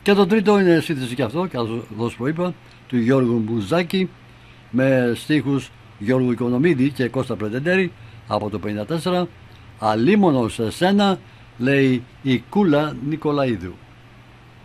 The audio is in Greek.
Και το τρίτο είναι σύνθεση και αυτό, καθώς προείπα, του Γιώργου Μπουζάκη, με στίχους Γιώργου Οικονομίδη και Κώστα Πρετεντέρη από το 1954. Αλίμονο σε σένα, λέει η Κούλα Νικολαίδου.